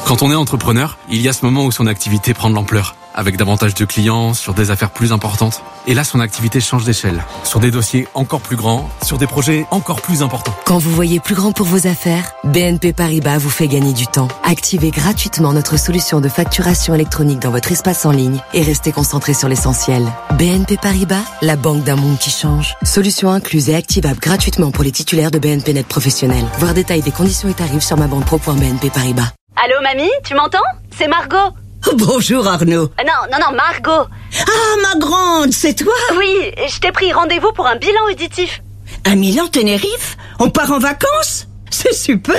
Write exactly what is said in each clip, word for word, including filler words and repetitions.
Quand on est entrepreneur, il y a ce moment où son activité prend de l'ampleur, avec davantage de clients, sur des affaires plus importantes. Et là, son activité change d'échelle, sur des dossiers encore plus grands, sur des projets encore plus importants. Quand vous voyez plus grand pour vos affaires, B N P Paribas vous fait gagner du temps. Activez gratuitement notre solution de facturation électronique dans votre espace en ligne et restez concentré sur l'essentiel. B N P Paribas, la banque d'un monde qui change. Solution incluse et activable gratuitement pour les titulaires de B N P Net Professionnel. Voir détail des conditions et tarifs sur ma banque pro point b n p paribas. Allô mamie, tu m'entends? C'est Margot. Bonjour Arnaud. Euh, non, non, non, Margot. Ah, ma grande, c'est toi? Oui, je t'ai pris rendez-vous pour un bilan auditif. À Milan-Tenerife? On part en vacances? C'est super.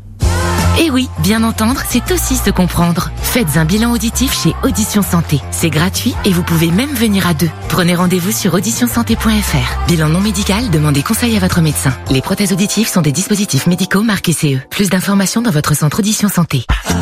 Et oui, bien entendre, c'est aussi se comprendre. Faites un bilan auditif chez Audition Santé. C'est gratuit et vous pouvez même venir à deux. Prenez rendez-vous sur audition santé point f r. Bilan non médical, demandez conseil à votre médecin. Les prothèses auditives sont des dispositifs médicaux marqués C E. Plus d'informations dans votre centre Audition Santé.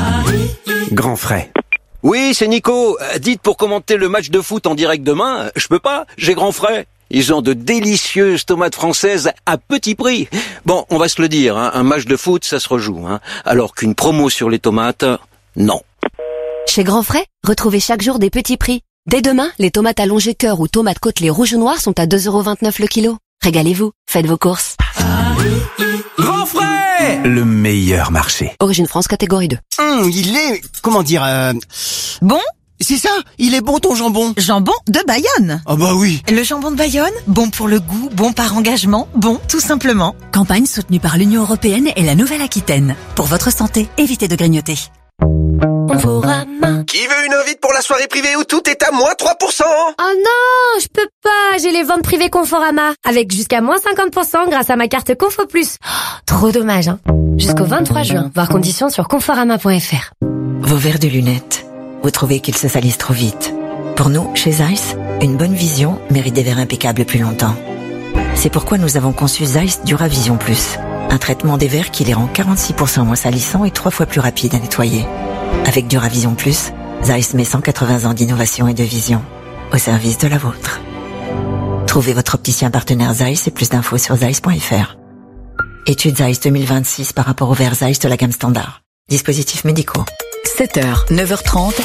Grand frais. Oui, c'est Nico. Dites, pour commenter le match de foot en direct demain, je peux pas, j'ai grand frais. Ils ont de délicieuses tomates françaises à petit prix. Bon, on va se le dire, hein, un match de foot, ça se rejoue. Hein, alors qu'une promo sur les tomates, non. Chez Grand Frais, retrouvez chaque jour des petits prix. Dès demain, les tomates allongées cœur ou tomates côtelées rouges ou noires sont à deux euros vingt-neuf le kilo. Régalez-vous, faites vos courses. Grand frais, le meilleur marché. Origine France, catégorie deux. Hum, il est, comment dire, euh... bon? C'est ça, il est bon ton jambon. Jambon de Bayonne. Ah bah oui. Le jambon de Bayonne, bon pour le goût, bon par engagement, bon tout simplement. Campagne soutenue par l'Union Européenne et la Nouvelle-Aquitaine. Pour votre santé, évitez de grignoter. Conforama. Qui veut une invite pour la soirée privée où tout est à moins trois pour cent? Oh non, je peux pas, j'ai les ventes privées Conforama. Avec jusqu'à moins cinquante pour cent grâce à ma carte Confo Plus. Oh, trop dommage, hein. Jusqu'au vingt-trois juin, voir conditions sur conforama point f r. Vos verres de lunettes, vous trouvez qu'ils se salissent trop vite. Pour nous, chez Zeiss, une bonne vision mérite des verres impeccables plus longtemps. C'est pourquoi nous avons conçu Zeiss Duravision Plus, un traitement des verres qui les rend quarante-six pour cent moins salissants et trois fois plus rapides à nettoyer. Avec Duravision Plus, Zeiss met cent quatre-vingts ans d'innovation et de vision au service de la vôtre. Trouvez votre opticien partenaire Zeiss et plus d'infos sur zeiss point f r. Étude Zeiss deux mille vingt-six par rapport aux verres Zeiss de la gamme standard. Dispositifs médicaux. sept heures, neuf heures trente.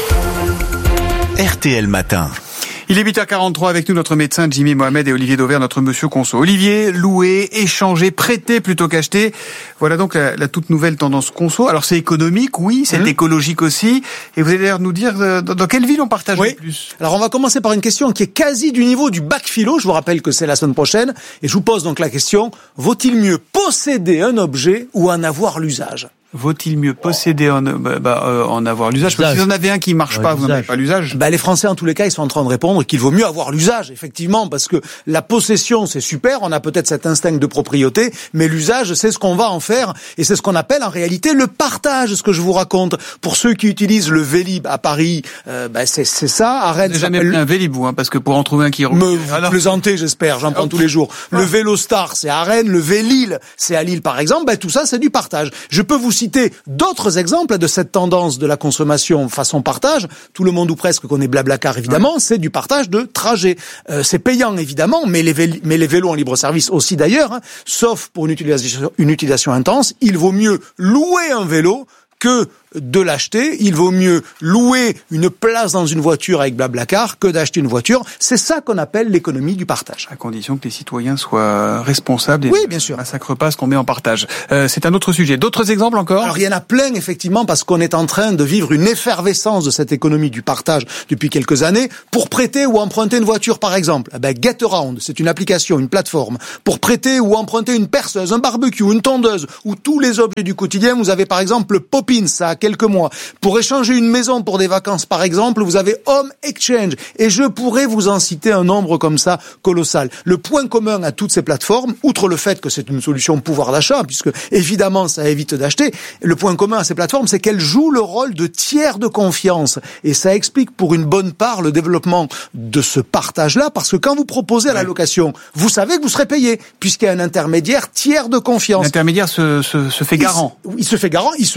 R T L Matin. Il est huit heures quarante-trois avec nous notre médecin Jimmy Mohamed et Olivier Dauvert, notre monsieur Conso. Olivier, louer, échanger, prêter plutôt qu'acheter. Voilà donc la, la toute nouvelle tendance Conso. Alors c'est économique, oui, c'est mmh. écologique aussi. Et vous allez d'ailleurs nous dire euh, dans, dans quelle ville on partage oui. le plus. Alors on va commencer par une question qui est quasi du niveau du bac philo. Je vous rappelle que c'est la semaine prochaine. Et je vous pose donc la question, vaut-il mieux posséder un objet ou en avoir l'usage ? Vaut-il mieux posséder en, bah, bah, euh, en avoir l'usage? Parce que si vous en avez un qui marche ouais, pas, vous n'en avez pas l'usage. Bah, les Français, en tous les cas, ils sont en train de répondre qu'il vaut mieux avoir l'usage, effectivement, parce que la possession, c'est super, on a peut-être cet instinct de propriété, mais l'usage, c'est ce qu'on va en faire, et c'est ce qu'on appelle en réalité le partage, ce que je vous raconte. Pour ceux qui utilisent le Vélib à Paris, euh, bah, c'est, c'est ça. À Rennes, j'ai jamais pris un Vélib, hein, parce que pour en trouver un qui... Me, vous Alors... plaisantez, j'espère, j'en prends tous les jours. Le Vélostar, c'est à Rennes, le Vélil, c'est à Lille, par exemple. Bah, tout ça, c'est du partage. Je peux vous citer d'autres exemples de cette tendance de la consommation façon partage. Tout le monde ou presque connaît Blablacar, évidemment, ouais. C'est du partage de trajet. Euh, c'est payant, évidemment, mais les, vél- mais les vélos en libre-service aussi d'ailleurs, hein, sauf pour une utilisation, une utilisation intense. Il vaut mieux louer un vélo que de l'acheter. Il vaut mieux louer une place dans une voiture avec Blablacar que d'acheter une voiture. C'est ça qu'on appelle l'économie du partage. À condition que les citoyens soient responsables et oui, bien sûr. ne massacrent pas ce qu'on met en partage. Euh, c'est un autre sujet. D'autres exemples encore? Alors il y en a plein, effectivement, parce qu'on est en train de vivre une effervescence de cette économie du partage depuis quelques années. Pour prêter ou emprunter une voiture, par exemple, eh ben, GetAround, c'est une application, une plateforme. Pour prêter ou emprunter une perceuse, un barbecue, une tondeuse ou tous les objets du quotidien, vous avez par exemple le Poppins, ça a quelques mois. Pour échanger une maison pour des vacances, par exemple, vous avez Home Exchange. Et je pourrais vous en citer un nombre comme ça colossal. Le point commun à toutes ces plateformes, outre le fait que c'est une solution pouvoir d'achat, puisque évidemment ça évite d'acheter, le point commun à ces plateformes, c'est qu'elles jouent le rôle de tiers de confiance. Et ça explique pour une bonne part le développement de ce partage-là, parce que quand vous proposez à la location, vous savez que vous serez payé, puisqu'il y a un intermédiaire tiers de confiance. L'intermédiaire se, se, se fait garant. Il, il se fait garant, il se rémunère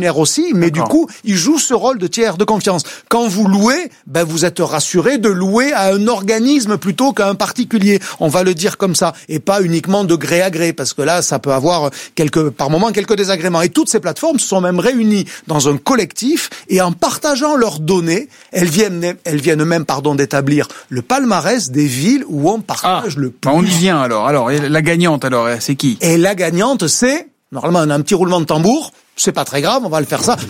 rémunère aussi, mais D'accord. du coup, il joue ce rôle de tiers de confiance. Quand vous louez, ben vous êtes rassuré de louer à un organisme plutôt qu'à un particulier. On va le dire comme ça, et pas uniquement de gré à gré, parce que là, ça peut avoir quelques, par moment quelques désagréments. Et toutes ces plateformes se sont même réunies dans un collectif, et en partageant leurs données, elles viennent, elles viennent même, pardon, d'établir le palmarès des villes où on partage ah, le plus. On y vient alors. Alors, la gagnante alors, c'est qui? Et la gagnante, c'est, normalement, on a un petit roulement de tambour. C'est pas très grave, on va le faire ça.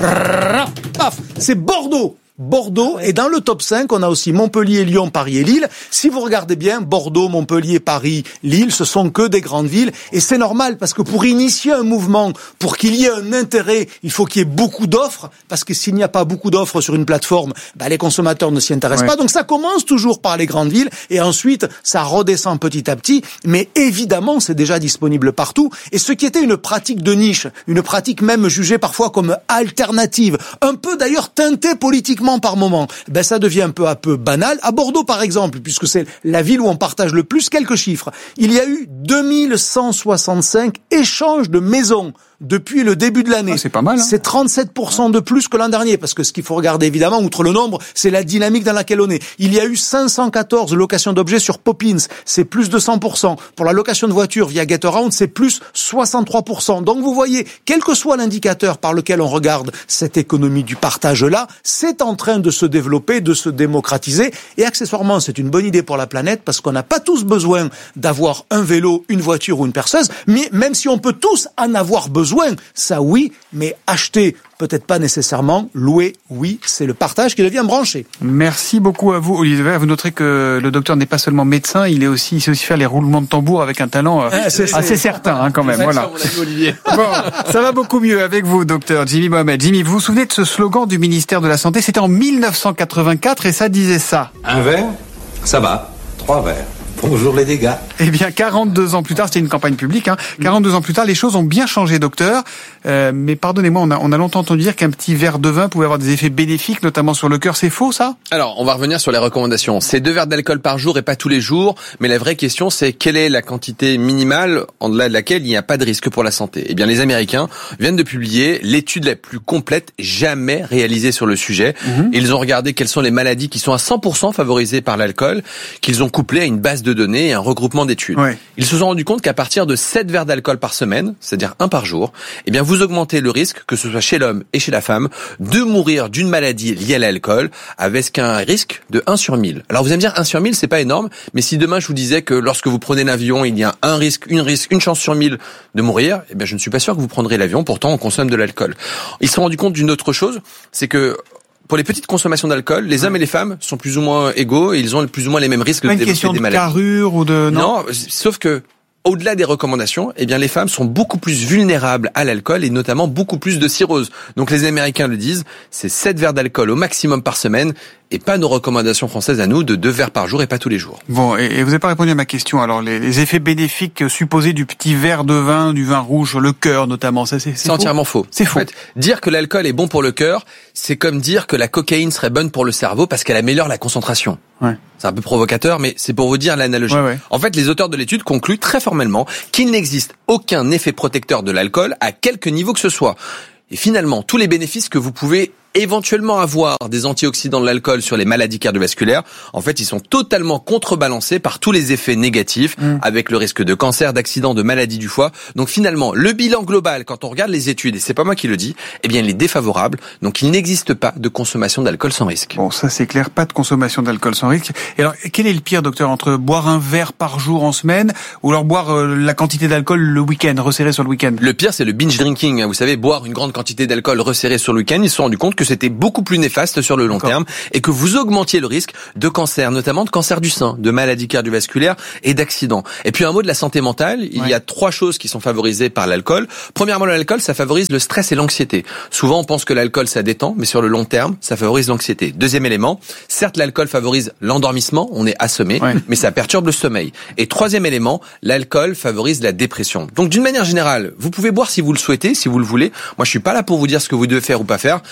Paf, c'est Bordeaux. Bordeaux, et dans le top cinq, on a aussi Montpellier, Lyon, Paris et Lille. Si vous regardez bien, Bordeaux, Montpellier, Paris, Lille, ce sont que des grandes villes. Et c'est normal, parce que pour initier un mouvement, pour qu'il y ait un intérêt, il faut qu'il y ait beaucoup d'offres, parce que s'il n'y a pas beaucoup d'offres sur une plateforme, bah, les consommateurs ne s'y intéressent ouais. pas. Donc ça commence toujours par les grandes villes, et ensuite, ça redescend petit à petit. Mais évidemment, c'est déjà disponible partout. Et ce qui était une pratique de niche, une pratique même jugée parfois comme alternative, un peu d'ailleurs teintée politiquement par moment, ben ça devient peu à peu banal. À Bordeaux, par exemple, puisque c'est la ville où on partage le plus, quelques chiffres. Il y a eu deux mille cent soixante-cinq échanges de maisons depuis le début de l'année. Ah, c'est pas mal. Hein. C'est trente-sept pour cent de plus que l'an dernier, parce que ce qu'il faut regarder évidemment, outre le nombre, c'est la dynamique dans laquelle on est. Il y a eu cinq cent quatorze locations d'objets sur Poppins, c'est plus de cent pour cent. Pour la location de voitures via Getaround, c'est plus soixante-trois pour cent. Donc vous voyez, quel que soit l'indicateur par lequel on regarde cette économie du partage-là, c'est en train de se développer, de se démocratiser. Et accessoirement, c'est une bonne idée pour la planète, parce qu'on n'a pas tous besoin d'avoir un vélo, une voiture ou une perceuse, mais même si on peut tous en avoir besoin, ça oui, mais acheter, peut-être pas nécessairement, louer, oui, c'est le partage qui devient branché. Merci beaucoup à vous, Olivier. Vous noterez que le docteur n'est pas seulement médecin, il est aussi, il sait aussi faire les roulements de tambour avec un talent euh, ah, c'est, assez c'est... certain, hein, quand même. Voilà. Bon, ça va beaucoup mieux avec vous, docteur Jimmy Mohamed. Jimmy, vous vous souvenez de ce slogan du ministère de la Santé? C'était en mille neuf cent quatre-vingt-quatre et ça disait ça. Un verre, ça va. Trois verres. Bonjour les dégâts. Eh bien, quarante-deux ans plus tard, c'était une campagne publique, hein. quarante-deux ans plus tard, les choses ont bien changé, docteur. Euh, mais pardonnez-moi, on a, on a longtemps entendu dire qu'un petit verre de vin pouvait avoir des effets bénéfiques, notamment sur le cœur. C'est faux, ça? Alors, on va revenir sur les recommandations. C'est deux verres d'alcool par jour et pas tous les jours. Mais la vraie question, c'est quelle est la quantité minimale en delà de laquelle il n'y a pas de risque pour la santé? Eh bien, les Américains viennent de publier l'étude la plus complète jamais réalisée sur le sujet. Mmh. Ils ont regardé quelles sont les maladies qui sont à cent pour cent favorisées par l'alcool, qu'ils ont couplé à une base de données et un regroupement d'études. Ouais. Ils se sont rendus compte qu'à partir de sept verres d'alcool par semaine, c'est-à-dire un par jour, eh bien vous augmentez le risque, que ce soit chez l'homme et chez la femme, de mourir d'une maladie liée à l'alcool, avec un risque de un sur mille. Alors vous allez me dire, un sur mille, c'est pas énorme, mais si demain je vous disais que lorsque vous prenez l'avion, il y a un risque, une risque, une chance sur mille de mourir, eh bien je ne suis pas sûr que vous prendrez l'avion, pourtant on consomme de l'alcool. Ils se sont rendus compte d'une autre chose, c'est que pour les petites consommations d'alcool, les hommes et les femmes sont plus ou moins égaux et ils ont plus ou moins les mêmes risques de développer des maladies. Pas une question de carrure ou de... Non, non, sauf que au-delà des recommandations, eh bien les femmes sont beaucoup plus vulnérables à l'alcool et notamment beaucoup plus de cirrhose. Donc les Américains le disent, c'est sept verres d'alcool au maximum par semaine et pas nos recommandations françaises à nous de deux verres par jour et pas tous les jours. Bon, et, et vous n'avez pas répondu à ma question. Alors les, les effets bénéfiques supposés du petit verre de vin, du vin rouge sur le cœur notamment, ça c'est, c'est, c'est entièrement faux. C'est faux. En fait, dire que l'alcool est bon pour le cœur, c'est comme dire que la cocaïne serait bonne pour le cerveau parce qu'elle améliore la concentration. Ouais. C'est un peu provocateur, mais c'est pour vous dire l'analogie. Ouais, ouais. En fait, les auteurs de l'étude concluent très formellement qu'il n'existe aucun effet protecteur de l'alcool à quelque niveau que ce soit. Et finalement, tous les bénéfices que vous pouvez éventuellement avoir des antioxydants de l'alcool sur les maladies cardiovasculaires, en fait, ils sont totalement contrebalancés par tous les effets négatifs, mmh. avec le risque de cancer, d'accident, de maladie du foie. Donc finalement, le bilan global, quand on regarde les études, et c'est pas moi qui le dis, eh bien, il est défavorable. Donc il n'existe pas de consommation d'alcool sans risque. Bon, ça c'est clair, pas de consommation d'alcool sans risque. Et alors, quel est le pire, docteur, entre boire un verre par jour en semaine ou alors boire euh, la quantité d'alcool le week-end, resserré sur le week-end? Le pire, c'est le binge drinking. Vous savez, boire une grande quantité d'alcool resserré sur le week-end. Ils se sont rendus compte que c'était beaucoup plus néfaste sur le long D'accord. terme et que vous augmentiez le risque de cancer, notamment de cancer du sein, de maladies cardiovasculaires et d'accidents. Et puis un mot de la santé mentale, il ouais. y a trois choses qui sont favorisées par l'alcool. Premièrement, l'alcool, ça favorise le stress et l'anxiété. Souvent, on pense que l'alcool, ça détend, mais sur le long terme, ça favorise l'anxiété. Deuxième élément, certes, l'alcool favorise l'endormissement, on est assommé, ouais. mais ça perturbe le sommeil. Et troisième élément, l'alcool favorise la dépression. Donc d'une manière générale, vous pouvez boire si vous le souhaitez, si vous le voulez. Moi, je suis pas là pour vous dire ce que vous devez faire ou pas faire, mais voici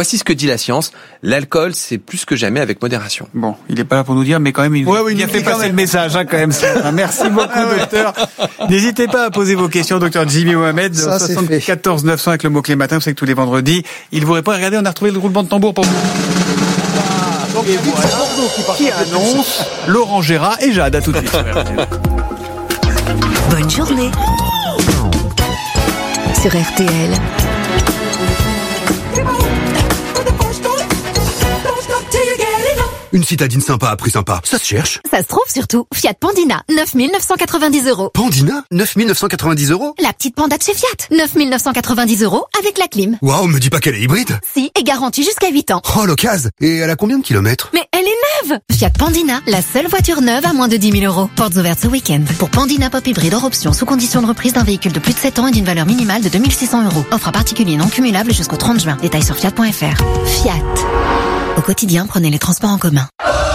Voici ce que dit la science. L'alcool, c'est plus que jamais avec modération. Bon, il est pas là pour nous dire, mais quand même, il, ouais, oui, il a fait passer le message, hein, quand même. Merci beaucoup, docteur. N'hésitez pas à poser vos questions, docteur Jimmy Mohamed, Ça, soixante-quatorze neuf cents avec le mot-clé matin. Vous savez que tous les vendredis, il vous répond. Regardez, on a retrouvé le roulement de tambour pour vous. Ah, donc, et voilà, qui annonce Laurent Gérard et Jade. À tout de suite. Bonne journée sur R T L. Une citadine sympa à prix sympa, ça se cherche. Ça se trouve surtout. Fiat Pandina, neuf mille neuf cent quatre-vingt-dix euros. Pandina, neuf mille neuf cent quatre-vingt-dix euros. La petite Panda de chez Fiat, neuf mille neuf cent quatre-vingt-dix euros avec la clim. Waouh, me dis pas qu'elle est hybride. Si, et garantie jusqu'à huit ans. Oh, l'occasion. Et elle a combien de kilomètres? Mais elle est neuve. Fiat Pandina, la seule voiture neuve à moins de dix mille euros. Portes ouvertes ce week-end. Pour Pandina Pop Hybride hors option, sous condition de reprise d'un véhicule de plus de sept ans et d'une valeur minimale de deux mille six cents euros. Offre à particulier non cumulable jusqu'au trente juin. Détails sur fiat point f r. Fiat. Au quotidien, prenez les transports en commun.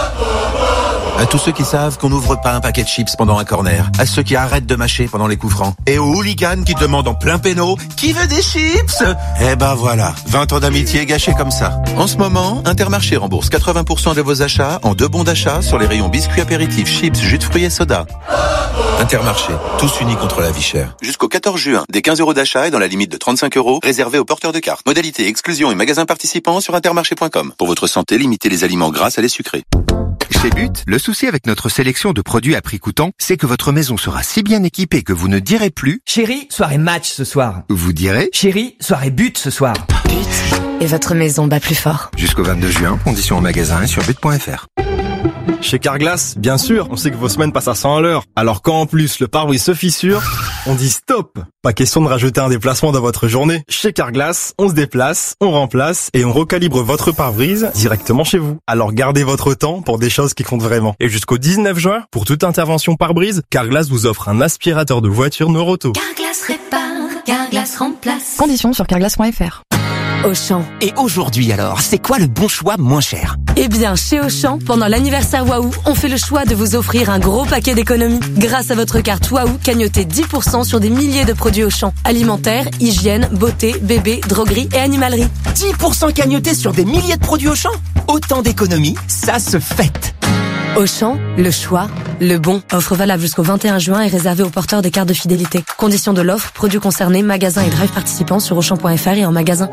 À tous ceux qui savent qu'on n'ouvre pas un paquet de chips pendant un corner, à ceux qui arrêtent de mâcher pendant les coups francs, et aux hooligans qui demandent en plein péno « Qui veut des chips ?» Eh ben voilà, vingt ans d'amitié gâchés comme ça. En ce moment, Intermarché rembourse quatre-vingts pour cent de vos achats en deux bons d'achat sur les rayons biscuits apéritifs, chips, jus de fruits et soda. Intermarché, tous unis contre la vie chère. Jusqu'au quatorze juin, des quinze euros d'achat et dans la limite de trente-cinq euros, réservés aux porteurs de cartes. Modalité, exclusion et magasins participants sur intermarché point com. Pour votre santé, limitez les aliments gras à les sucrés. Chez But, le souci avec notre sélection de produits à prix coûtant, c'est que votre maison sera si bien équipée que vous ne direz plus « Chérie, soirée match ce soir ». Vous direz « Chérie, soirée but ce soir ». But. Et votre maison bat plus fort. Jusqu'au vingt-deux juin, conditions en magasin et sur but point f r. Chez Carglass, bien sûr, on sait que vos semaines passent à cent à l'heure. Alors quand en plus le pare-brise se fissure, on dit stop. Pas question de rajouter un déplacement dans votre journée. Chez Carglass, on se déplace, on remplace et on recalibre votre pare-brise directement chez vous. Alors gardez votre temps pour des choses qui comptent vraiment. Et jusqu'au dix-neuf juin, pour toute intervention pare-brise, Carglass vous offre un aspirateur de voiture Neuroto. Carglass répare, Carglass remplace. Conditions sur carglass point f r. Auchan. Et aujourd'hui alors, c'est quoi le bon choix moins cher? Eh bien, chez Auchan, pendant l'anniversaire Waouh, on fait le choix de vous offrir un gros paquet d'économies. Grâce à votre carte Waouh, cagnotez dix pour cent sur des milliers de produits Auchan. Alimentaire, hygiène, beauté, bébé, droguerie et animalerie. dix pour cent cagnotés sur des milliers de produits Auchan? Autant d'économies, ça se fête. Auchan, le choix, le bon. Offre valable jusqu'au vingt et un juin et réservée aux porteurs des cartes de fidélité. Conditions de l'offre, produits concernés, magasins et drive participants sur auchan point f r et en magasin.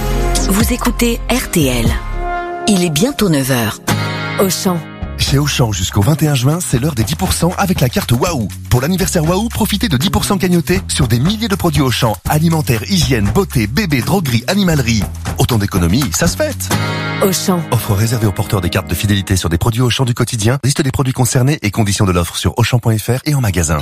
Vous écoutez R T L. Il est bientôt neuf heures. Auchan. Chez Auchan, jusqu'au vingt et un juin, c'est l'heure des dix pour cent avec la carte Waouh. Pour l'anniversaire Waouh, profitez de dix pour cent cagnotés sur des milliers de produits Auchan. Alimentaire, hygiène, beauté, bébé, droguerie, animalerie. Autant d'économies, ça se fête. Auchan. Offre réservée aux porteurs des cartes de fidélité sur des produits Auchan du quotidien. Liste des produits concernés et conditions de l'offre sur auchan point f r et en magasin.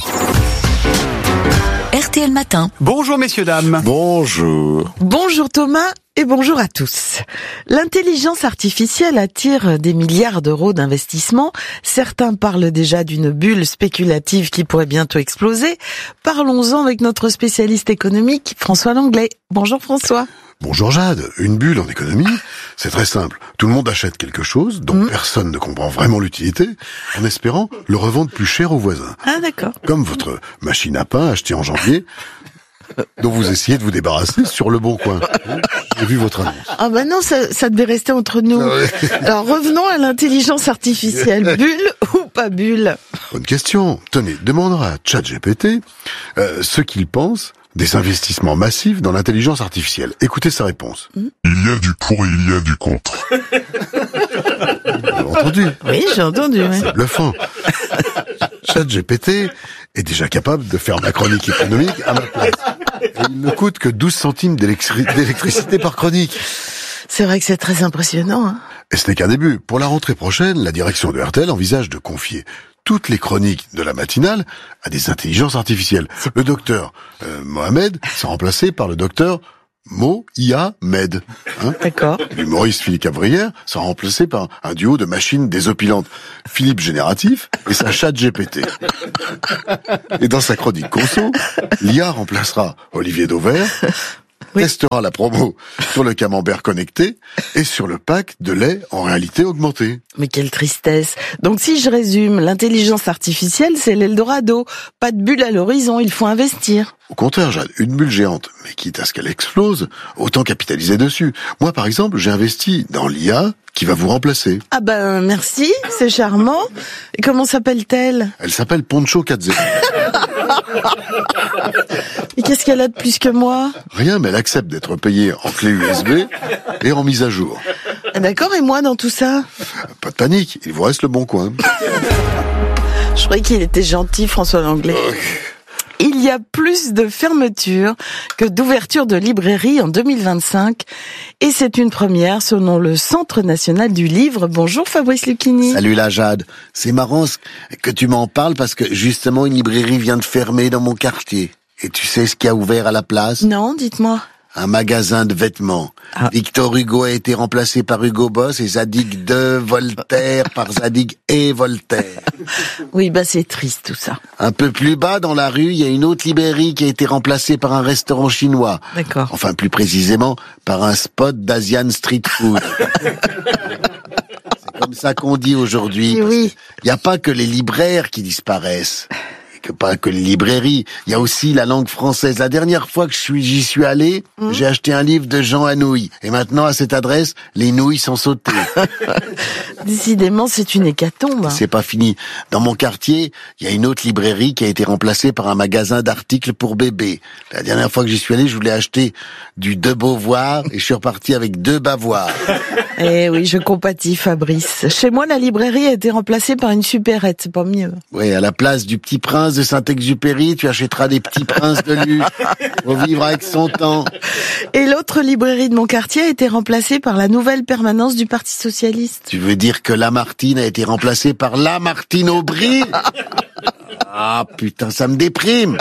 R T L Matin. Bonjour messieurs, dames. Bonjour. Bonjour Thomas et bonjour à tous. L'intelligence artificielle attire des milliards d'euros d'investissement. Certains parlent déjà d'une bulle spéculative qui pourrait bientôt exploser. Parlons-en avec notre spécialiste économique, François Langlais. Bonjour François. Bonjour Jade, une bulle en économie, c'est très simple. Tout le monde achète quelque chose dont mmh. personne ne comprend vraiment l'utilité, en espérant le revendre plus cher aux voisins. Ah d'accord. Comme votre machine à pain achetée en janvier, dont vous essayez de vous débarrasser sur le bon coin. J'ai vu votre annonce. Ah bah non, ça, ça devait rester entre nous. Ah ouais. Alors revenons à l'intelligence artificielle. Bulle ou pas bulle? Bonne question. Tenez, demandera à ChatGPT euh, ce qu'il pense des investissements massifs dans l'intelligence artificielle. Écoutez sa réponse. Mmh. Il y a du pour et il y a du contre. Vous avez entendu? Oui, j'ai entendu. C'est ouais. bluffant. ChatGPT est déjà capable de faire ma chronique économique à ma place. Et il ne coûte que douze centimes d'électri- d'électricité par chronique. C'est vrai que c'est très impressionnant. Hein. Et ce n'est qu'un début. Pour la rentrée prochaine, la direction de R T L envisage de confier toutes les chroniques de la matinale à des intelligences artificielles. Le docteur euh, Mohamed sera remplacé par le docteur Mo I A Med. Hein. D'accord. L'humoriste Philippe Cabrière sera remplacé par un duo de machines désopilantes. Philippe Génératif et sa chat G P T. Et dans sa chronique conso, l'I A remplacera Olivier Dauvert oui. testera la promo sur le camembert connecté et sur le pack de lait en réalité augmentée. Mais quelle tristesse. Donc si je résume, l'intelligence artificielle, c'est l'Eldorado. Pas de bulle à l'horizon, il faut investir. Au contraire, Jade, une bulle géante, mais quitte à ce qu'elle explose, autant capitaliser dessus. Moi, par exemple, j'ai investi dans l'I A qui va vous remplacer. Ah ben, merci, c'est charmant. Et comment s'appelle-t-elle? Elle s'appelle Poncho quatre zéro. Et qu'est-ce qu'elle a de plus que moi? Rien, mais elle accepte d'être payée en clé U S B et en mise à jour. D'accord, et moi dans tout ça? Pas de panique, il vous reste le bon coin. Je croyais qu'il était gentil, François Langlais. Euh... Il y a plus de fermetures que d'ouvertures de librairies en deux mille vingt-cinq. Et c'est une première selon le Centre national du livre. Bonjour Fabrice Lucchini. Salut la Jade. C'est marrant que tu m'en parles parce que justement une librairie vient de fermer dans mon quartier. Et tu sais ce qui a ouvert à la place? Non, dites-moi. Un magasin de vêtements. Ah. Victor Hugo a été remplacé par Hugo Boss et Zadig de Voltaire par Zadig et Voltaire. Oui, bah c'est triste tout ça. Un peu plus bas dans la rue, il y a une autre librairie qui a été remplacée par un restaurant chinois. D'accord. Enfin, plus précisément, par un spot d'Asian Street Food. C'est comme ça qu'on dit aujourd'hui. Oui. Il n'y a pas que les libraires qui disparaissent. Que pas que les librairies, il y a aussi la langue française. La dernière fois que je suis, j'y suis allé, mmh. j'ai acheté un livre de Jean Anouilh. Et maintenant, à cette adresse, les nouilles sont sautées. Décidément, c'est une hécatombe. C'est pas fini. Dans mon quartier, il y a une autre librairie qui a été remplacée par un magasin d'articles pour bébés. La dernière fois que j'y suis allé, je voulais acheter du De Beauvoir et je suis reparti avec deux bavoirs. Eh oui, je compatis, Fabrice. Chez moi, la librairie a été remplacée par une supérette, c'est pas mieux. Oui, à la place du Petit Prince de Saint-Exupéry, tu achèteras des Petits Princes de luxe pour vivre avec son temps. Et l'autre librairie de mon quartier a été remplacée par la nouvelle permanence du Parti Socialiste. Tu veux dire que Lamartine a été remplacée par Lamartine Aubry? Ah putain, ça me déprime.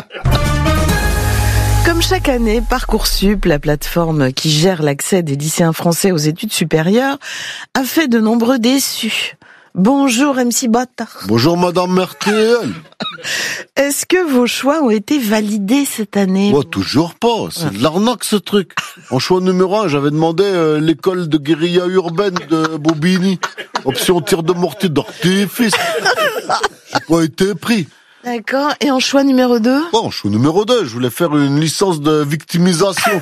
Comme chaque année, Parcoursup, la plateforme qui gère l'accès des lycéens français aux études supérieures, a fait de nombreux déçus. Bonjour M C Bâtard. Bonjour Madame Mertel. Est-ce que vos choix ont été validés cette année? Moi, toujours pas. C'est de l'arnaque ce truc. En choix numéro un, j'avais demandé euh, l'école de guérilla urbaine de Bobigny. Option tir de mortier d'artifice. J'ai pas été pris. D'accord. Et en choix numéro deux? Bon, en choix numéro deux, je voulais faire une licence de victimisation.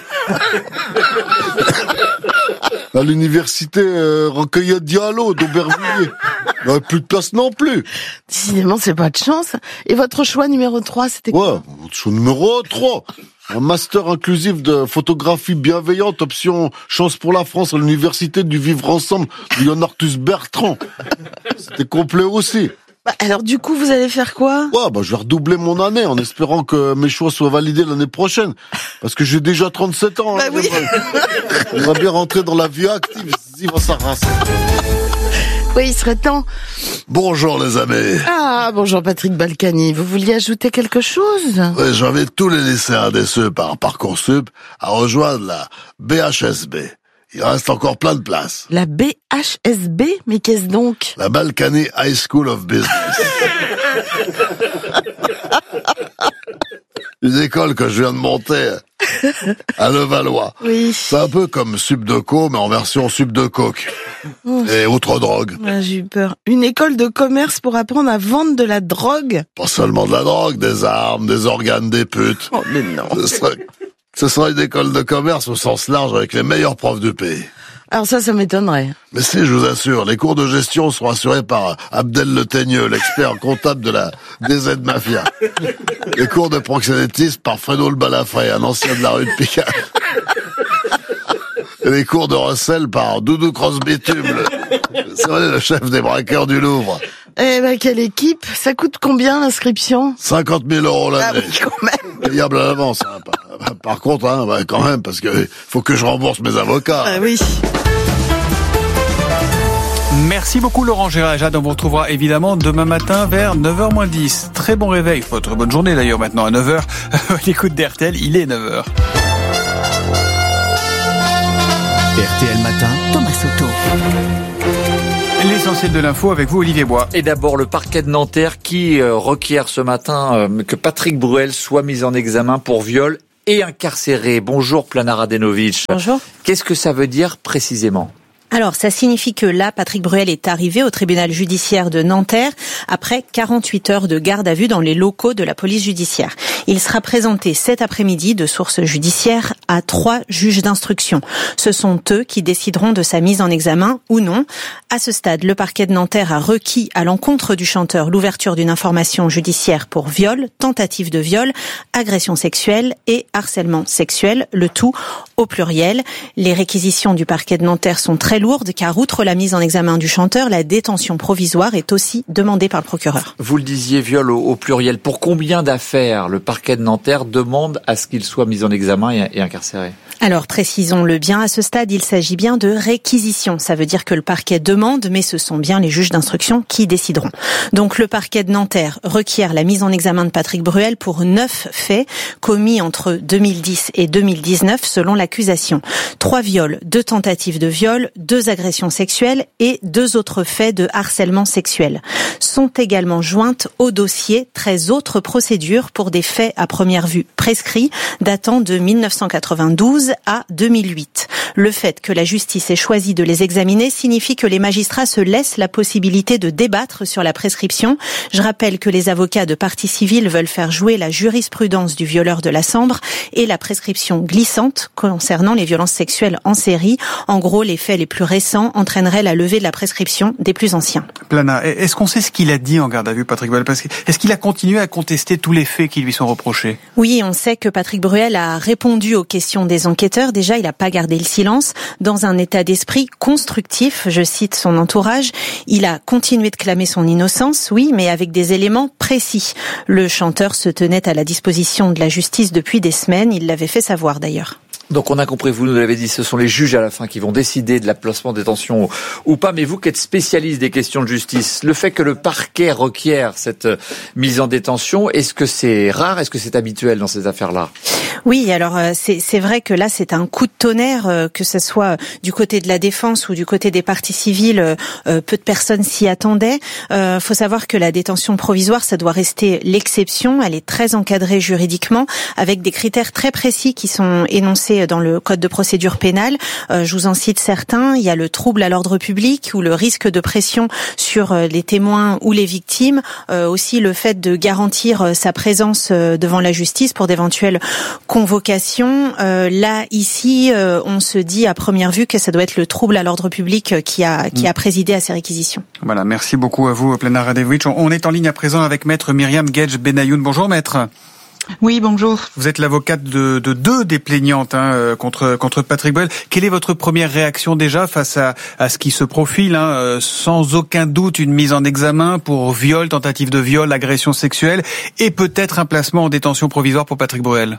À l'université euh, Recueillet Diallo d'Aubervilliers. Il n'y avait plus de place non plus. Décidément, c'est pas de chance. Et votre choix numéro trois, c'était quoi? Ouais, votre choix numéro trois. Un master inclusif de photographie bienveillante, option chance pour la France à l'université du Vivre Ensemble de Yann Arthus Bertrand. C'était complet aussi. Bah, alors du coup, vous allez faire quoi? Ouais, bah je vais redoubler mon année en espérant que mes choix soient validés l'année prochaine. Parce que j'ai déjà trente-sept ans. Bah hein, oui. On va bien rentrer dans la vie active. Il va sa race. Oui, il serait temps. Bonjour les amis. Ah, bonjour Patrick Balkany. Vous vouliez ajouter quelque chose? Oui, j'invite tous les lycéens déçus par Parcoursup à rejoindre la B H S B. Il reste encore plein de places. La B H S B? Mais qu'est-ce donc? La Balkany High School of Business. Une école que je viens de monter à Levallois. Oui. C'est un peu comme Subdeco, mais en version Subdecoque. Mmh. Et autre drogue. Ouais, j'ai eu peur. Une école de commerce pour apprendre à vendre de la drogue? Pas seulement de la drogue, des armes, des organes, des putes. Oh, mais non. Ce sera, ce sera une école de commerce au sens large avec les meilleurs profs du pays. Alors ça, ça m'étonnerait. Mais si, je vous assure, les cours de gestion seront assurés par Abdel Le Teigneux, l'expert comptable de la D Z Mafia. Les cours de proxénétisme par Fredo Le Balafré, un ancien de la rue de Picard. Et les cours de recel par Doudou Cross-Bitume, c'est vrai, le chef des braqueurs du Louvre. Eh ben, quelle équipe! Ça coûte combien l'inscription? cinquante mille euros l'année. Ah oui, quand même. Payable à l'avance, hein. Par, par contre, hein, bah, quand même, parce que faut que je rembourse mes avocats. Ah oui. Merci beaucoup Laurent Gérard. Jade, on vous retrouvera évidemment demain matin vers neuf heures moins dix. Très bon réveil, pas très bonne journée d'ailleurs maintenant à neuf heures. L'écoute d'R T L, il est neuf heures. R T L Matin, Thomas Soto. L'essentiel de l'info avec vous, Olivier Bois. Et d'abord, le parquet de Nanterre qui euh, requiert ce matin euh, que Patrick Bruel soit mis en examen pour viol et incarcéré. Bonjour Plana Radenovic. Bonjour. Qu'est-ce que ça veut dire précisément ? Alors, ça signifie que là, Patrick Bruel est arrivé au tribunal judiciaire de Nanterre après quarante-huit heures de garde à vue dans les locaux de la police judiciaire. Il sera présenté cet après-midi, de sources judiciaires, à trois juges d'instruction. Ce sont eux qui décideront de sa mise en examen ou non. À ce stade, le parquet de Nanterre a requis à l'encontre du chanteur l'ouverture d'une information judiciaire pour viol, tentative de viol, agression sexuelle et harcèlement sexuel, le tout au pluriel. Les réquisitions du parquet de Nanterre sont très lourde car outre la mise en examen du chanteur, la détention provisoire est aussi demandée par le procureur. Vous le disiez, viol au, au pluriel. Pour combien d'affaires le parquet de Nanterre demande à ce qu'il soit mis en examen et, et incarcéré ? Alors précisons-le bien, à ce stade, il s'agit bien de réquisition. Ça veut dire que le parquet demande, mais ce sont bien les juges d'instruction qui décideront. Donc le parquet de Nanterre requiert la mise en examen de Patrick Bruel pour neuf faits commis entre deux mille dix et deux mille dix-neuf selon l'accusation. Trois viols, deux tentatives de viol, deux agressions sexuelles et deux autres faits de harcèlement sexuel. Sont également jointes au dossier treize autres procédures pour des faits à première vue prescrits datant de mille neuf cent quatre-vingt-douze à deux mille huit. Le fait que la justice ait choisi de les examiner signifie que les magistrats se laissent la possibilité de débattre sur la prescription. Je rappelle que les avocats de partie civile veulent faire jouer la jurisprudence du violeur de la Sambre et la prescription glissante concernant les violences sexuelles en série. En gros, les faits les plus récents entraîneraient la levée de la prescription des plus anciens. Plana, est-ce qu'on sait ce qu'il a dit en garde à vue, Patrick Bruel ? Parce que, est-ce qu'il a continué à contester tous les faits qui lui sont reprochés ? Oui, on sait que Patrick Bruel a répondu aux questions des enquêteurs. Déjà, il n'a pas gardé le silence. Dans un état d'esprit constructif, je cite son entourage, il a continué de clamer son innocence, oui, mais avec des éléments précis. Le chanteur se tenait à la disposition de la justice depuis des semaines. Il l'avait fait savoir d'ailleurs. Donc on a compris, vous nous l'avez dit, ce sont les juges à la fin qui vont décider de la placement en détention ou pas, mais vous qui êtes spécialiste des questions de justice, le fait que le parquet requiert cette mise en détention, est-ce que c'est rare, est-ce que c'est habituel dans ces affaires-là ? Oui, alors c'est, c'est vrai que là c'est un coup de tonnerre, que ce soit du côté de la défense ou du côté des parties civiles, peu de personnes s'y attendaient. Il faut savoir que la détention provisoire, ça doit rester l'exception, elle est très encadrée juridiquement, avec des critères très précis qui sont énoncés dans le code de procédure pénale. Euh, je vous en cite certains. Il y a le trouble à l'ordre public ou le risque de pression sur les témoins ou les victimes. Euh, aussi le fait de garantir sa présence devant la justice pour d'éventuelles convocations. Euh, là, ici, euh, on se dit à première vue que ça doit être le trouble à l'ordre public qui a, qui a présidé à ces réquisitions. Voilà, merci beaucoup à vous, Plana Radenovic. On est en ligne à présent avec maître Myriam Gedge Benayoun. Bonjour maître. Oui, bonjour. Vous êtes l'avocate de, de deux des plaignantes hein, contre contre Patrick Bruel. Quelle est votre première réaction déjà face à, à ce qui se profile hein, sans aucun doute une mise en examen pour viol, tentative de viol, agression sexuelle et peut-être un placement en détention provisoire pour Patrick Bruel?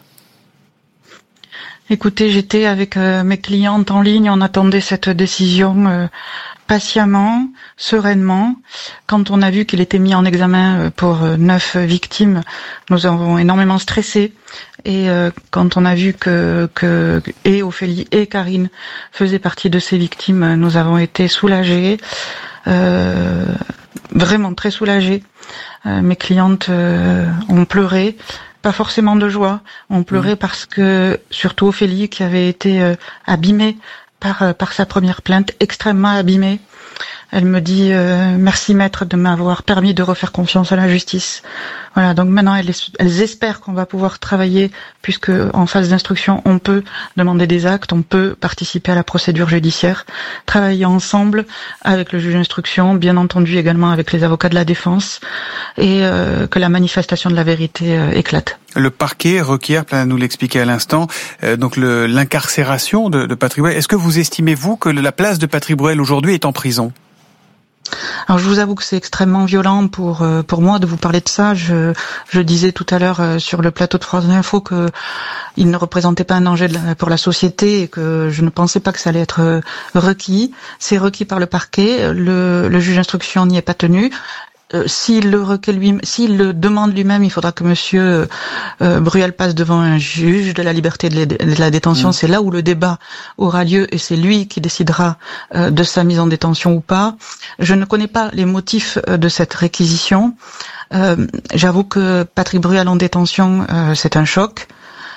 Écoutez, j'étais avec euh, mes clientes en ligne, on attendait cette décision euh, patiemment, sereinement. Quand on a vu qu'il était mis en examen pour euh, neuf victimes, nous avons énormément stressé. Et euh, quand on a vu que, que et Ophélie et Karine faisaient partie de ces victimes, nous avons été soulagés, euh, vraiment très soulagés. Euh, mes clientes euh, ont pleuré. Pas forcément de joie, on pleurait mmh. parce que, surtout Ophélie, qui avait été euh, abîmée par euh, par sa première plainte, extrêmement abîmée. Elle me dit euh, merci maître de m'avoir permis de refaire confiance à la justice. Voilà, donc maintenant elles, elles espèrent qu'on va pouvoir travailler, puisque en phase d'instruction on peut demander des actes, on peut participer à la procédure judiciaire, travailler ensemble avec le juge d'instruction, bien entendu également avec les avocats de la défense, et euh, que la manifestation de la vérité euh, éclate. Le parquet requiert, Plana nous l'expliquait à l'instant, euh, donc le, l'incarcération de, de Patrick Bruel. Est-ce que vous estimez vous que la place de Patrick Bruel aujourd'hui est en prison ? Alors je vous avoue que c'est extrêmement violent pour euh, pour moi de vous parler de ça. Je je disais tout à l'heure euh, sur le plateau de France Info que il ne représentait pas un danger de la, pour la société et que je ne pensais pas que ça allait être euh, requis. C'est requis par le parquet. Le, le juge d'instruction n'y est pas tenu. Euh, s'il le requête lui, s'il le demande lui-même, il faudra que Monsieur euh, Bruel passe devant un juge de la liberté de, de la détention. Mmh. C'est là où le débat aura lieu et c'est lui qui décidera euh, de sa mise en détention ou pas. Je ne connais pas les motifs euh, de cette réquisition. Euh, j'avoue que Patrick Bruel en détention, euh, c'est un choc.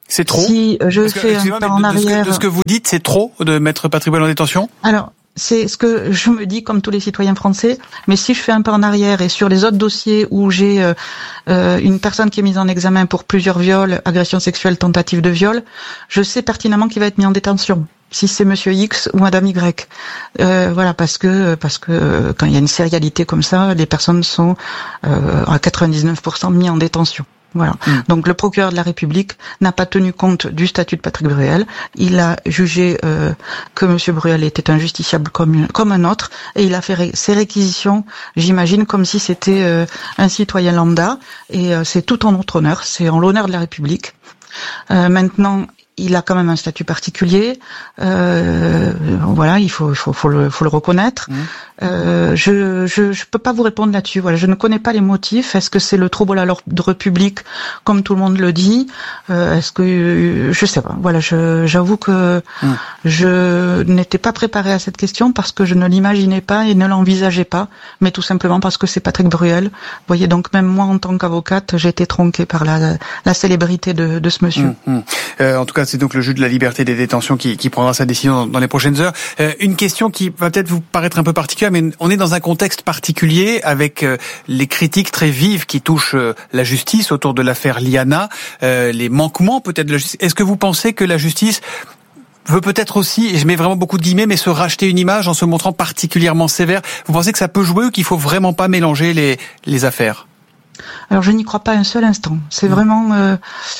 C'est trop. Si je Parce que, fais un pas en de, arrière. de, ce que, de ce que vous dites, c'est trop de mettre Patrick Bruel en détention? Alors, c'est ce que je me dis comme tous les citoyens français, mais si je fais un pas en arrière et sur les autres dossiers où j'ai euh, euh, une personne qui est mise en examen pour plusieurs viols, agressions sexuelles, tentatives de viol, je sais pertinemment qu'il va être mis en détention. Si c'est Monsieur X ou Madame Y, euh, voilà, parce que parce que quand il y a une sérialité comme ça, les personnes sont euh, à quatre-vingt-dix-neuf pour cent mis en détention. Voilà. Mmh. Donc le procureur de la République n'a pas tenu compte du statut de Patrick Bruel. Il a jugé euh, que Monsieur Bruel était un justiciable comme comme un autre, et il a fait ré- ses réquisitions, j'imagine, comme si c'était euh, un citoyen lambda. Et euh, c'est tout en notre honneur, c'est en l'honneur de la République. Euh, maintenant, il a quand même un statut particulier. Euh, voilà, il faut, faut, faut le, faut le reconnaître. Mmh. Euh, je, je, je peux pas vous répondre là-dessus. Voilà, je ne connais pas les motifs. Est-ce que c'est le trouble à l'ordre public, comme tout le monde le dit? euh, Est-ce que je sais pas. Voilà, je, j'avoue que mmh. je n'étais pas préparée à cette question parce que je ne l'imaginais pas et ne l'envisageais pas, mais tout simplement parce que c'est Patrick Bruel. Vous voyez, donc même moi, en tant qu'avocate, j'ai été tronquée par la, la célébrité de, de ce monsieur. Mmh, mmh. Euh, en tout cas, c'est donc le juge de la liberté des détentions qui, qui prendra sa décision dans, dans les prochaines heures. Euh, une question qui va peut-être vous paraître un peu particulière, mais on est dans un contexte particulier avec euh, les critiques très vives qui touchent euh, la justice autour de l'affaire Liana, euh, les manquements peut-être de la justice. Est-ce que vous pensez que la justice veut peut-être aussi, et je mets vraiment beaucoup de guillemets, mais se racheter une image en se montrant particulièrement sévère? Vous pensez que ça peut jouer ou qu'il faut vraiment pas mélanger les, les affaires? Alors je n'y crois pas un seul instant. C'est vraiment... Euh,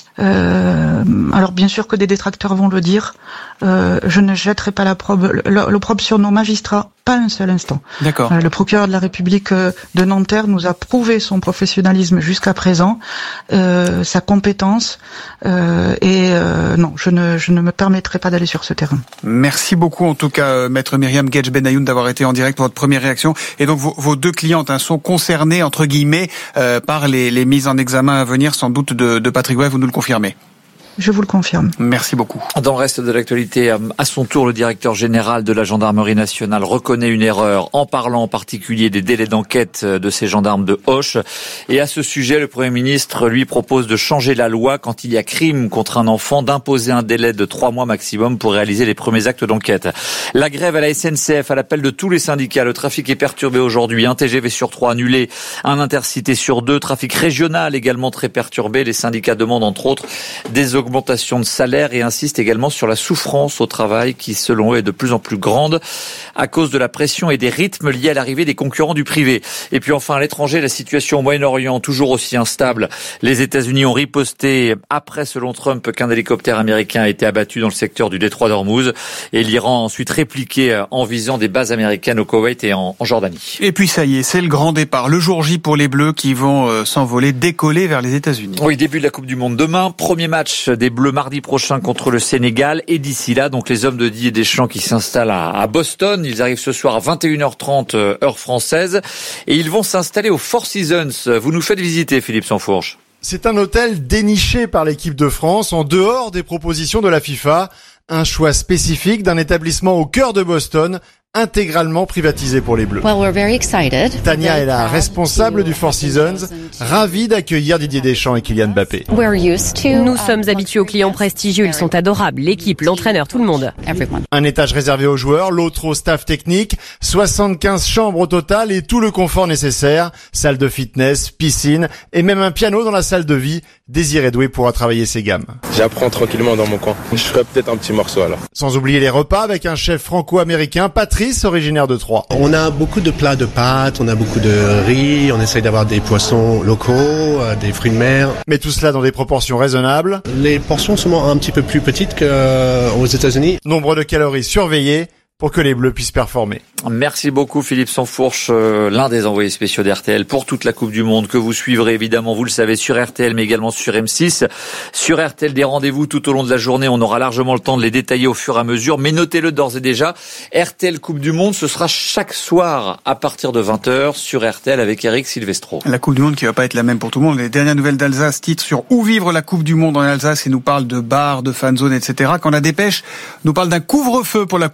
euh, alors bien sûr que des détracteurs vont le dire. Euh, je ne jetterai pas la probe, l'opprobre sur nos magistrats, pas un seul instant. D'accord. Euh, le procureur de la République de Nanterre nous a prouvé son professionnalisme jusqu'à présent, euh, sa compétence, euh, et euh, non, je ne, je ne me permettrai pas d'aller sur ce terrain. Merci beaucoup en tout cas, maître Myriam Guedj Benayoun, d'avoir été en direct pour votre première réaction. Et donc vos, vos deux clientes hein, sont concernées entre guillemets euh, par les, les mises en examen à venir, sans doute de, de Patrick Bruel. Vous nous le confirmez? Je vous le confirme. Merci beaucoup. Dans le reste de l'actualité, à son tour, le directeur général de la Gendarmerie nationale reconnaît une erreur en parlant en particulier des délais d'enquête de ces gendarmes de Auch. Et à ce sujet, le Premier ministre lui propose de changer la loi quand il y a crime contre un enfant, d'imposer un délai de trois mois maximum pour réaliser les premiers actes d'enquête. La grève à la S N C F à l'appel de tous les syndicats. Le trafic est perturbé aujourd'hui. Un T G V sur trois annulé, un intercité sur deux. Trafic régional également très perturbé. Les syndicats demandent entre autres des augmentations augmentation de salaire et insiste également sur la souffrance au travail qui, selon eux, est de plus en plus grande à cause de la pression et des rythmes liés à l'arrivée des concurrents du privé. Et puis enfin, à l'étranger, la situation au Moyen-Orient toujours aussi instable. Les États-Unis ont riposté après, selon Trump, qu'un hélicoptère américain a été abattu dans le secteur du détroit d'Ormuz, et l'Iran a ensuite répliqué en visant des bases américaines au Koweït et en, en Jordanie. Et puis ça y est, c'est le grand départ, le jour J pour les Bleus qui vont euh, s'envoler, décoller vers les États-Unis. Oui, début de la Coupe du Monde demain, premier match des Bleus mardi prochain contre le Sénégal, et d'ici là, donc les hommes de Didier Deschamps qui s'installent à, à Boston. Ils arrivent ce soir à vingt et une heures trente heure française et ils vont s'installer au Four Seasons. Vous nous faites visiter, Philippe Sansfourche. C'est un hôtel déniché par l'équipe de France en dehors des propositions de la FIFA. Un choix spécifique d'un établissement au cœur de Boston, intégralement privatisé pour les Bleus. Well, we're very excited. Tania est la responsable du Four Seasons, ravie d'accueillir Didier Deschamps et Kylian Mbappé. We're used to, Nous sommes habitués aux clients prestigieux, ils sont adorables, l'équipe, l'entraîneur, tout le monde. Everyone. Un étage réservé aux joueurs, l'autre au staff technique, soixante-quinze chambres au total et tout le confort nécessaire, salle de fitness, piscine et même un piano dans la salle de vie. Désir Edoué pourra travailler ses gammes. J'apprends tranquillement dans mon coin. Je ferai peut-être un petit morceau alors. Sans oublier les repas avec un chef franco-américain, Patrice, originaire de Troyes. On a beaucoup de plats de pâtes, on a beaucoup de riz, on essaye d'avoir des poissons locaux, des fruits de mer. Mais tout cela dans des proportions raisonnables. Les portions sont un petit peu plus petites qu'aux États-Unis. Nombre de calories surveillées pour que les Bleus puissent performer. Merci beaucoup Philippe Sansfourche, euh, l'un des envoyés spéciaux d'R T L pour toute la Coupe du Monde que vous suivrez évidemment, vous le savez, sur R T L mais également sur M six. Sur R T L, des rendez-vous tout au long de la journée, on aura largement le temps de les détailler au fur et à mesure, mais notez-le d'ores et déjà, R T L Coupe du Monde, ce sera chaque soir à partir de vingt heures sur R T L avec Eric Silvestro. La Coupe du Monde qui va pas être la même pour tout le monde. Les dernières nouvelles d'Alsace titrent sur où vivre la Coupe du Monde en Alsace et nous parlent de bars, de fanzones, et cetera. Quand la Dépêche nous parle d'un couvre-feu pour la Coupe du Monde,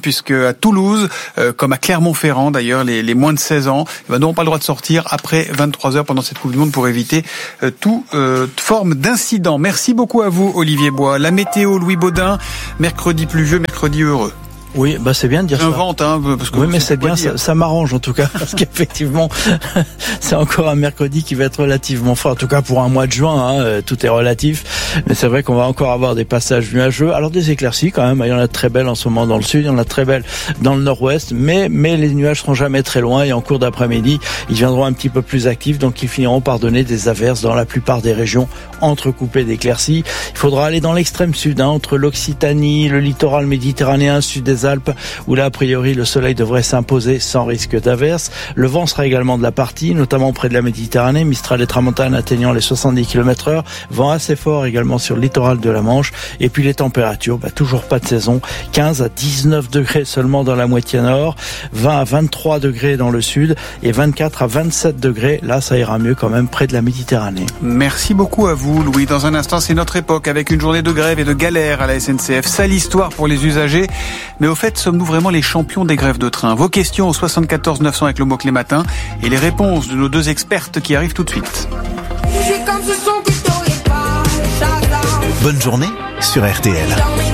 puisque à Toulouse, euh, comme à Clermont-Ferrand d'ailleurs, les, les moins de seize ans eh ben, n'auront pas le droit de sortir après vingt-trois heures pendant cette Coupe du Monde pour éviter euh, toute euh, forme d'incident. Merci beaucoup à vous, Olivier Bois. La météo, Louis Baudin, mercredi pluvieux, mercredi heureux. Oui, bah c'est bien de dire J'invente, ça. Hein, parce que oui, mais c'est bien, ça, ça m'arrange en tout cas, parce qu'effectivement, c'est encore un mercredi qui va être relativement fort. En tout cas, pour un mois de juin, hein, tout est relatif. Mais c'est vrai qu'on va encore avoir des passages nuageux. Alors des éclaircies quand même. Il y en a de très belles en ce moment dans le sud, il y en a de très belles dans le nord-ouest. Mais mais les nuages seront jamais très loin et en cours d'après-midi, ils viendront un petit peu plus actifs, donc ils finiront par donner des averses dans la plupart des régions entrecoupées d'éclaircies. Il faudra aller dans l'extrême sud, hein, entre l'Occitanie, le littoral méditerranéen, sud des Alpes, où là, a priori, le soleil devrait s'imposer sans risque d'averse. Le vent sera également de la partie, notamment près de la Méditerranée, Mistral et Tramontane atteignant les soixante-dix kilomètres heure. Vent assez fort également sur le littoral de la Manche. Et puis les températures, bah, toujours pas de saison. quinze à dix-neuf degrés seulement dans la moitié nord, vingt à vingt-trois degrés dans le sud et vingt-quatre à vingt-sept degrés. Là, ça ira mieux quand même près de la Méditerranée. Merci beaucoup à vous, Louis. Dans un instant, c'est notre époque avec une journée de grève et de galère à la S N C F. Sale histoire pour les usagers. Mais au fait, sommes-nous vraiment les champions des grèves de train? Vos questions au soixante-quatorze neuf cents avec le mot-clé matin et les réponses de nos deux expertes qui arrivent tout de suite. Bonne journée sur R T L.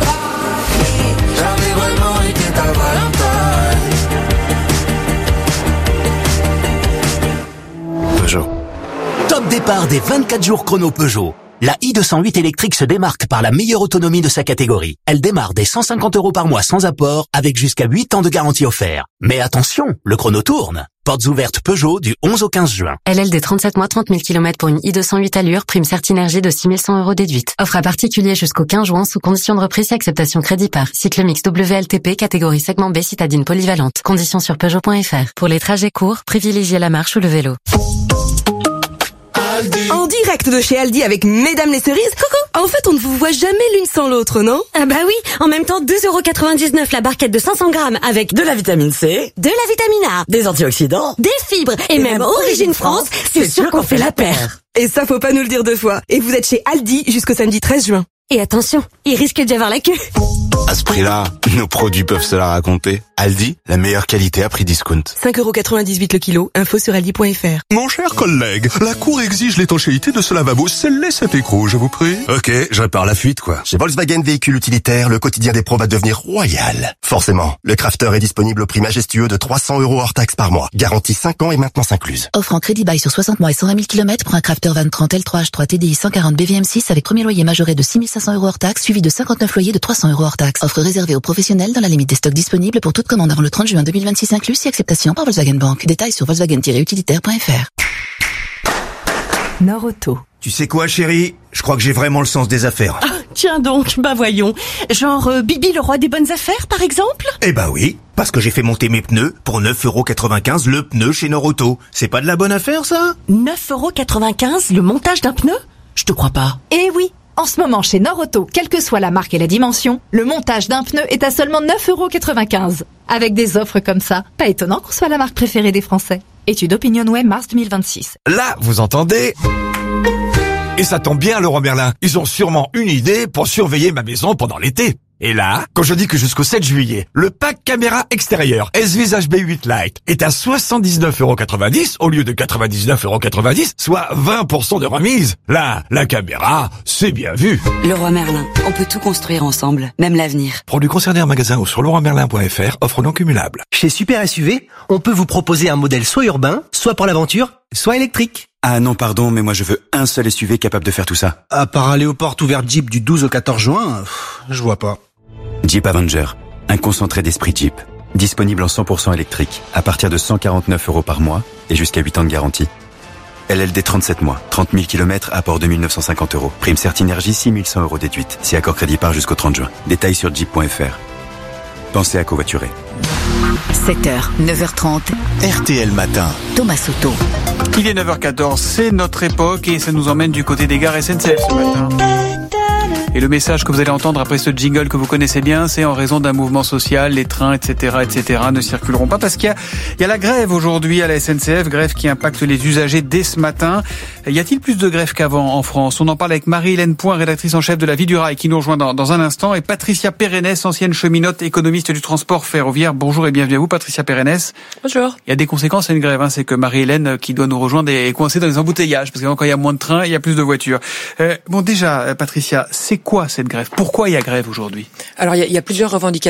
Peugeot. Top départ des vingt-quatre jours chrono Peugeot. La i deux cent huit électrique se démarque par la meilleure autonomie de sa catégorie. Elle démarre dès cent cinquante euros par mois sans apport, avec jusqu'à huit ans de garantie offerte. Mais attention, le chrono tourne. Portes ouvertes Peugeot du onze au quinze juin. L L D trente-sept mois, trente mille kilomètres pour une i deux cent huit allure, prime Certinergie de six mille cent euros déduite. Offre à particulier jusqu'au quinze juin sous condition de reprise et acceptation crédit par. Cycle mix W L T P, catégorie segment B, citadine polyvalente. Conditions sur Peugeot point F R. Pour les trajets courts, privilégiez la marche ou le vélo. En direct de chez Aldi avec Mesdames les cerises. Coucou. En fait, on ne vous voit jamais l'une sans l'autre, non? Ah bah oui. En même temps, deux euros quatre-vingt-dix-neuf la barquette de cinq cents grammes avec de la vitamine C, de la vitamine A, des antioxydants, des fibres et, et même, même Origine France. C'est sûr qu'on fait la paire. Et ça, faut pas nous le dire deux fois. Et vous êtes chez Aldi jusqu'au samedi treize juin. Et attention, il risque d'y avoir la queue. À ce prix-là, nos produits peuvent se la raconter. Aldi, la meilleure qualité à prix discount. cinq euros quatre-vingt-dix-huit le kilo, info sur aldi point F R. Mon cher collègue, la Cour exige l'étanchéité de ce lavabo. Scellez cet écrou, je vous prie. Ok, je répare la fuite, quoi. Chez Volkswagen Véhicules Utilitaires, le quotidien des pros va devenir royal. Forcément, le Crafter est disponible au prix majestueux de trois cents euros hors taxe par mois. Garantie cinq ans et maintenance incluse. Offre en crédit bail sur soixante mois et cent vingt mille kilomètres pour un Crafter vingt trente L trois H trois T D I cent quarante B V M six avec premier loyer majoré de six mille cinq cents euros hors taxe, suivi de cinquante-neuf loyers de trois cents euros hors taxe. Offre réservée aux professionnels dans la limite des stocks disponibles pour toute commande avant le trente juin deux mille vingt-six inclus si acceptation par Volkswagen Bank. Détails sur volkswagen tiret utilitaire point F R. Nord Auto. Tu sais quoi, chérie? Je crois que j'ai vraiment le sens des affaires. Ah, tiens donc, bah voyons. Genre euh, Bibi le roi des bonnes affaires, par exemple? Eh bah oui, parce que j'ai fait monter mes pneus pour neuf euros quatre-vingt-quinze le pneu chez Nord Auto. C'est pas de la bonne affaire, ça? neuf euros quatre-vingt-quinze le montage d'un pneu? Je te crois pas. Eh oui. En ce moment, chez Nord Auto, quelle que soit la marque et la dimension, le montage d'un pneu est à seulement neuf euros quatre-vingt-quinze. Avec des offres comme ça, pas étonnant qu'on soit la marque préférée des Français. Étude OpinionWay, mars deux mille vingt-six. Là, vous entendez? Et ça tombe bien, Leroy Merlin. Ils ont sûrement une idée pour surveiller ma maison pendant l'été. Et là, quand je dis que jusqu'au sept juillet, le pack caméra extérieure S V H B huit Lite est à soixante-dix-neuf euros quatre-vingt-dix au lieu de quatre-vingt-dix-neuf euros quatre-vingt-dix, soit vingt pour cent de remise. Là, la caméra, c'est bien vu. Leroy Merlin, on peut tout construire ensemble, même l'avenir. Produits concernés en magasin ou sur leroy merlin point F R, offre non cumulable. Chez Super S U V, on peut vous proposer un modèle soit urbain, soit pour l'aventure, soit électrique. Ah non, pardon, mais moi je veux un seul S U V capable de faire tout ça. À part aller aux portes ouvertes Jeep du douze au quatorze juin, pff, je vois pas. Jeep Avenger, un concentré d'esprit Jeep. Disponible en cent pour cent électrique, à partir de cent quarante-neuf euros par mois et jusqu'à huit ans de garantie. L L D trente-sept mois, trente mille kilomètres, apport deux mille neuf cent cinquante euros. Prime Certinergie six mille cent euros déduite, si accord crédit part jusqu'au trente juin. Détails sur jeep point F R. Pensez à covoiturer. sept heures, neuf heures trente. R T L Matin. Thomas Soto. Il est neuf heures quatorze, c'est notre époque et ça nous emmène du côté des gares S N C F ce matin. Et le message que vous allez entendre après ce jingle que vous connaissez bien, c'est en raison d'un mouvement social, les trains, et cetera, et cetera ne circuleront pas parce qu'il y a, il y a la grève aujourd'hui à la S N C F, grève qui impacte les usagers dès ce matin. Y a-t-il plus de grèves qu'avant en France? On en parle avec Marie-Hélène Point, rédactrice en chef de La Vie du Rail, qui nous rejoint dans, dans un instant, et Patricia Pérenès, ancienne cheminote, économiste du transport ferroviaire. Bonjour et bienvenue à vous, Patricia Pérenès. Bonjour. Il y a des conséquences à une grève, hein, c'est que Marie-Hélène, qui doit nous rejoindre, est coincée dans les embouteillages, parce que quand il y a moins de trains, il y a plus de voitures. Euh, bon, déjà, Patricia, c'est quoi cette grève? Pourquoi il y a grève aujourd'hui? Alors, il y a, il y a plusieurs revendications